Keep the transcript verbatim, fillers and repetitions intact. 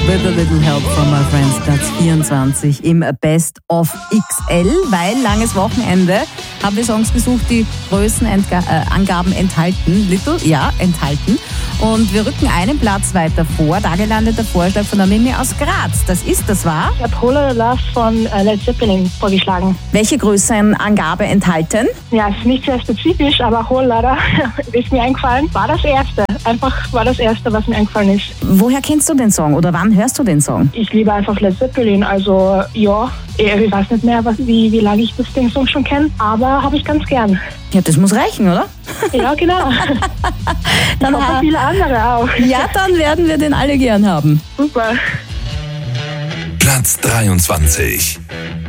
With a little help from my friends, Platz vierundzwanzig im Best of X L, weil langes Wochenende haben wir Songs gesucht, die Größenangaben enthalten. Little, ja, enthalten. Und wir rücken einen Platz weiter vor. Da gelandet der Vorschlag von der Mimi aus Graz. Das ist, das war? Ich habe Whole Lotta Love von äh, Led Zeppelin vorgeschlagen. Welche Größenangabe enthalten? Ja, es ist nicht sehr spezifisch, aber Whole Lotta ist mir eingefallen. War das erste. Einfach war das erste, was mir eingefallen ist. Woher kennst du den Song oder wann hörst du den Song? Ich liebe einfach Led Zeppelin, also ja, ich weiß nicht mehr, was, wie, wie lange ich das, den Song schon kenne, aber habe ich ganz gern. Ja, das muss reichen, oder? Ja, genau. Dann ich hoffe, viele andere auch. Ja, dann werden wir den alle gern haben. Super. Platz dreiundzwanzig.